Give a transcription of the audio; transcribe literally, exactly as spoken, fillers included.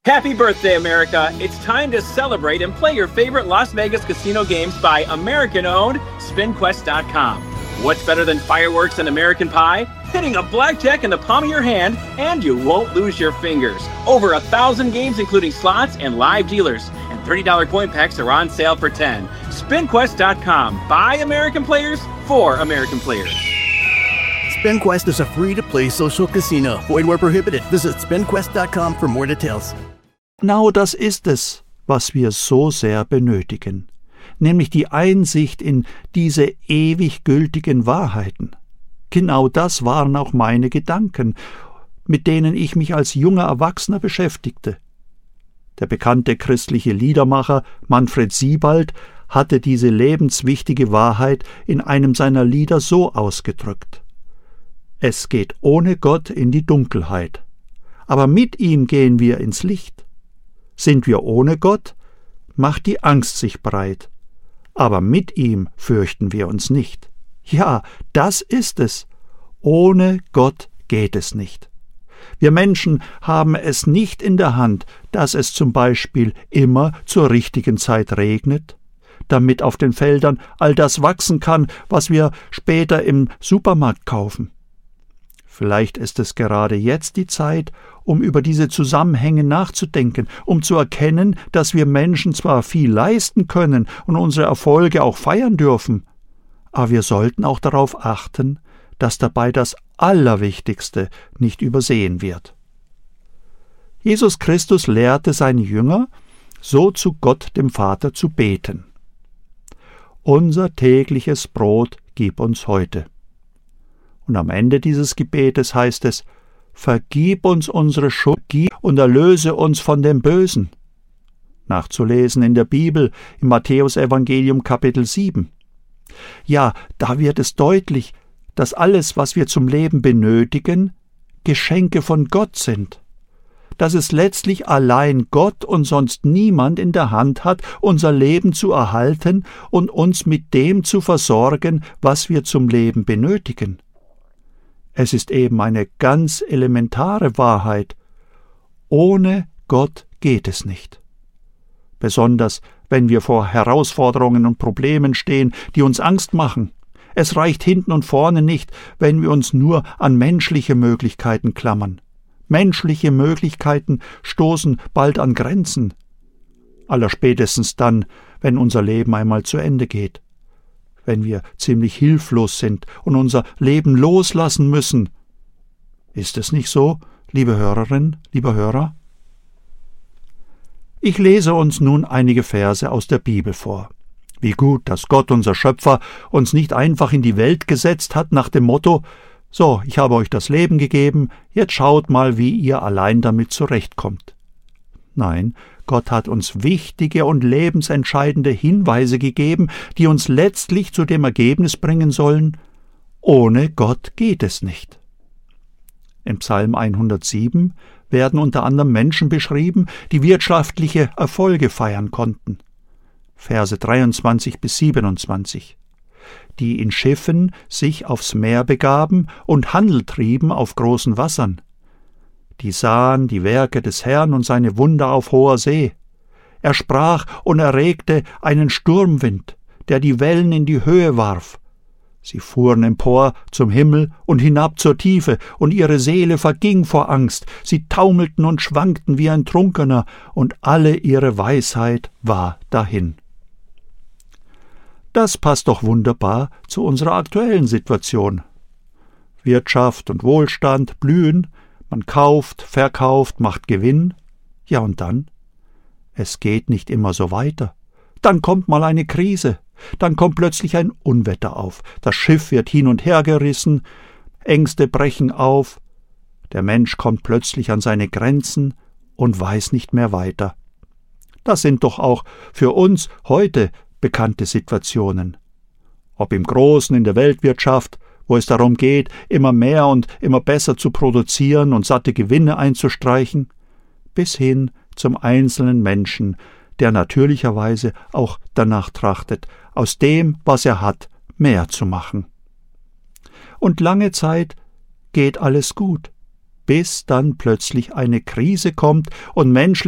Happy birthday, America! It's time to celebrate and play your favorite Las Vegas casino games by American-owned Spin Quest dot com. What's better than fireworks and American pie? Hitting a blackjack in the palm of your hand, and you won't lose your fingers. Over a thousand games, including slots and live dealers. And thirty dollars coin packs are on sale for ten dollars. Spin Quest dot com. By American players, for American players. SpinQuest is a free-to-play social casino. Void where prohibited. Visit Spin Quest dot com for more details. Genau das ist es, was wir so sehr benötigen, nämlich die Einsicht in diese ewig gültigen Wahrheiten. Genau das waren auch meine Gedanken, mit denen ich mich als junger Erwachsener beschäftigte. Der bekannte christliche Liedermacher Manfred Siebald hatte diese lebenswichtige Wahrheit in einem seiner Lieder so ausgedrückt: Es geht ohne Gott in die Dunkelheit, aber mit ihm gehen wir ins Licht. Sind wir ohne Gott, macht die Angst sich breit, aber mit ihm fürchten wir uns nicht. Ja, das ist es. Ohne Gott geht es nicht. Wir Menschen haben es nicht in der Hand, dass es zum Beispiel immer zur richtigen Zeit regnet, damit auf den Feldern all das wachsen kann, was wir später im Supermarkt kaufen. Vielleicht ist es gerade jetzt die Zeit, um über diese Zusammenhänge nachzudenken, um zu erkennen, dass wir Menschen zwar viel leisten können und unsere Erfolge auch feiern dürfen, aber wir sollten auch darauf achten, dass dabei das Allerwichtigste nicht übersehen wird. Jesus Christus lehrte seine Jünger, so zu Gott dem Vater zu beten: Unser tägliches Brot gib uns heute. Und am Ende dieses Gebetes heißt es: Vergib uns unsere Schuld und erlöse uns von dem Bösen. Nachzulesen in der Bibel, im Matthäusevangelium Kapitel sieben. Ja, da wird es deutlich, dass alles, was wir zum Leben benötigen, Geschenke von Gott sind. Dass es letztlich allein Gott und sonst niemand in der Hand hat, unser Leben zu erhalten und uns mit dem zu versorgen, was wir zum Leben benötigen. Es ist eben eine ganz elementare Wahrheit: Ohne Gott geht es nicht. Besonders, wenn wir vor Herausforderungen und Problemen stehen, die uns Angst machen. Es reicht hinten und vorne nicht, wenn wir uns nur an menschliche Möglichkeiten klammern. Menschliche Möglichkeiten stoßen bald an Grenzen. Allerspätestens dann, wenn unser Leben einmal zu Ende geht. Wenn wir ziemlich hilflos sind und unser Leben loslassen müssen. Ist es nicht so, liebe Hörerin, lieber Hörer? Ich lese uns nun einige Verse aus der Bibel vor. Wie gut, dass Gott, unser Schöpfer, uns nicht einfach in die Welt gesetzt hat nach dem Motto: So, ich habe euch das Leben gegeben, jetzt schaut mal, wie ihr allein damit zurechtkommt. Nein, Gott hat uns wichtige und lebensentscheidende Hinweise gegeben, die uns letztlich zu dem Ergebnis bringen sollen: Ohne Gott geht es nicht. Im Psalm hundertsieben werden unter anderem Menschen beschrieben, die wirtschaftliche Erfolge feiern konnten. Verse dreiundzwanzig bis siebenundzwanzig. Die in Schiffen sich aufs Meer begaben und Handel trieben auf großen Wassern. Die sahen die Werke des Herrn und seine Wunder auf hoher See. Er sprach und erregte einen Sturmwind, der die Wellen in die Höhe warf. Sie fuhren empor zum Himmel und hinab zur Tiefe, und ihre Seele verging vor Angst. Sie taumelten und schwankten wie ein Trunkener, und alle ihre Weisheit war dahin. Das passt doch wunderbar zu unserer aktuellen Situation. Wirtschaft und Wohlstand blühen, man kauft, verkauft, macht Gewinn. Ja, und dann? Es geht nicht immer so weiter. Dann kommt mal eine Krise. Dann kommt plötzlich ein Unwetter auf. Das Schiff wird hin und her gerissen. Ängste brechen auf. Der Mensch kommt plötzlich an seine Grenzen und weiß nicht mehr weiter. Das sind doch auch für uns heute bekannte Situationen. Ob im Großen in der Weltwirtschaft, wo es darum geht, immer mehr und immer besser zu produzieren und satte Gewinne einzustreichen, bis hin zum einzelnen Menschen, der natürlicherweise auch danach trachtet, aus dem, was er hat, mehr zu machen. Und lange Zeit geht alles gut, bis dann plötzlich eine Krise kommt und menschliche